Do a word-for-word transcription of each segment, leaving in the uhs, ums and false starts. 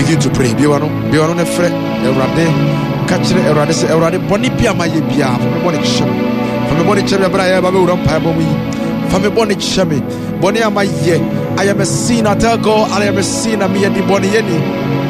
Begin to pray. Biwano, biwano ne fre, Erade, Kachre, Erade, Erade, Bonipia, my Bia, from the morning shame, from the morning cherry, Braya, Babu, Pabomi, from the morning shame, Bonia, my ye, I am a sinner, tell God, I am a sinner, me and the Bonieni,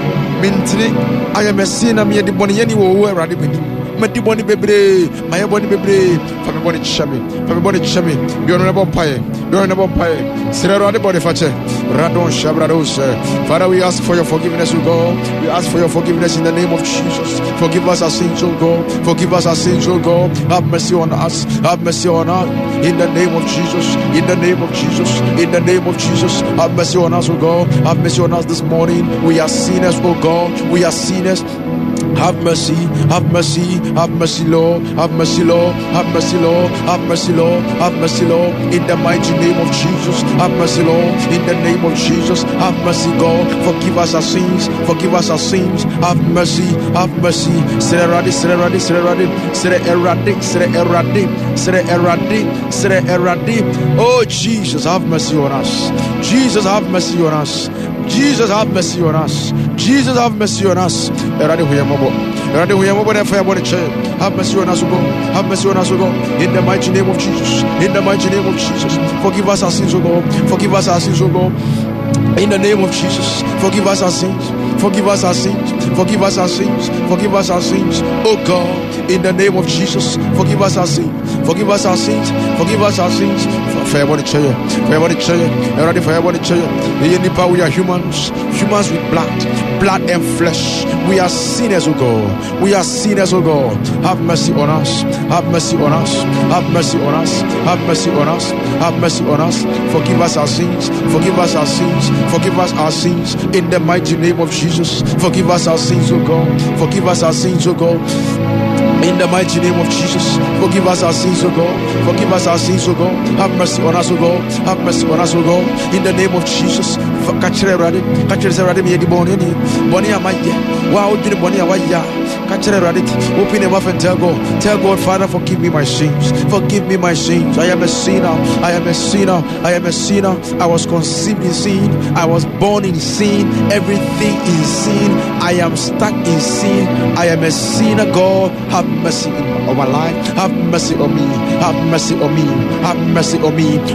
Mintri, I am a sinner, me and the Bonieni, who were ready with me. Meti boni bebre, my boni bebre, from the boni chami, from the boni chami, be on a bompire, be on a bompire, Sierra the body fache, Radon Shabrados. Father, we ask for your forgiveness, O God. We ask for your forgiveness in the name of Jesus. Forgive us our sins, O God. Forgive us our sins, O God. Have mercy on us, have mercy on us, in the name of Jesus, in the name of Jesus, in the name of Jesus. Have mercy on us, O God. Have mercy on us this morning. We are sinners, O God. We are sinners. Have mercy, have mercy, have mercy, Lord, have mercy, Lord, have mercy, Lord, have mercy, Lord, have mercy, Lord, in the mighty name of Jesus. Have mercy, Lord, in the name of Jesus. Have mercy, God. Forgive us our sins, forgive us our sins. Have mercy, have mercy. Sere erade, sere erade, sere erade, sere erade, sere erade, sere erade, sere erade. Oh Jesus, have mercy on us. Jesus, have mercy on us. Jesus, have mercy on us. Jesus, have mercy on us. Erade huyamabo. Erade huyamabo na fire body chair. Have mercy on us, O God. Have mercy on us, O God. In the mighty name of Jesus. In the mighty name of Jesus. Forgive us our sins, O God. Forgive us our sins, O God. In the name of Jesus. Forgive us our sins. Forgive us our sins. Forgive us our sins. Forgive us our sins. Oh God, in the name of Jesus, forgive us our sins. Forgive us our sins. Forgive us our sins. For everybody chair. For everybody chair. Everybody for everybody chair. We are humans. Humans with blood. Blood and flesh. We are sinners, O God. We are sinners, O God. Have mercy on us. Have mercy on us. Have mercy on us. Have mercy on us. Have mercy on us. Forgive us our sins. Forgive us our sins. Forgive us our sins. In the mighty name of Jesus. Forgive us our sins, O God. Forgive us our sins, O God. In the mighty name of Jesus, forgive us our sins, O God. Forgive us our sins, O God. Have mercy on us, O God. Have mercy on us, O God. In the name of Jesus, Kachere Radi, Kachere Radi, Medi Boni, Boni Amaya, Wow, did Boni Awaya, Kachere Radi, open a mouth and tell God, tell God, Father, forgive me my sins. Forgive me my sins. I am a sinner. I am a sinner. I am a sinner. I was conceived in sin. I was born in sin. Everything in sin. I am stuck in sin. I am a sinner, God. Have mercy on my life. Have mercy on me. Have mercy on me. Have mercy on me.